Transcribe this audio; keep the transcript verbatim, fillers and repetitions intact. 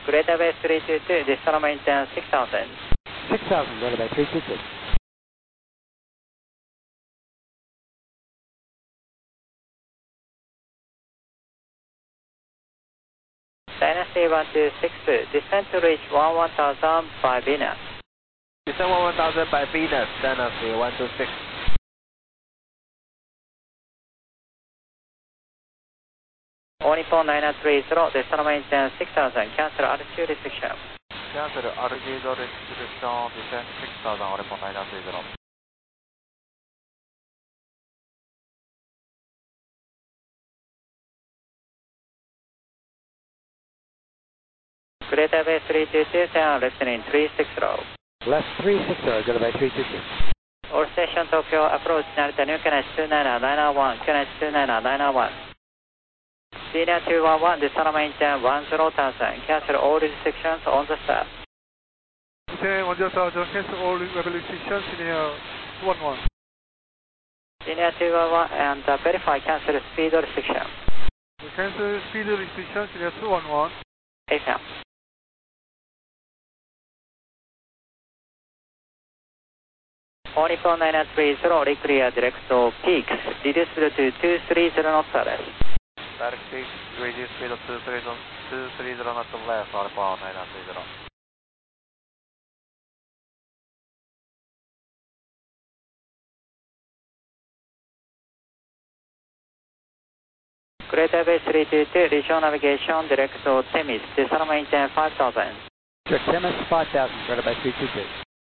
Greater Bay three two two, distal maintenance six thousand. six thousand, Greater Bay three two two. Dynasty one two six two, descend to reach one one thousand by Venus. Descend one one thousand by Venus, Dynasty one two six. Onipon nine three zero, destal maintenance six thousand, cancel altitude restriction. Cancel altitude restriction, descend six thousand, Onipon nine three zero. Greater Bay three two two, turn left in three six zero. Left three six zero, Greater Bay three two two. All station Tokyo, approach Narita New Canal two nine nine one, Canal two nine nine one. Senior two one one, destal maintenance one zero thousand, cancel all restrictions on the start. Descend one zero thousand, cancel all restrictions, Senior two one one. Senior two one one, and uh, verify cancel speed restriction. Cancel speed restrictions, Senior two one one. A F M. Onipon nine three zero, reclear direct to peaks, reduce speed to two three zero knots less. Direct peak, reduce speed of two three zero knots less, Onipon nine three zero. Greater Bay three two two, regional navigation, direct to Temis, destal maintenance five thousand. Sure, Temis five thousand, Greater Bay three two two.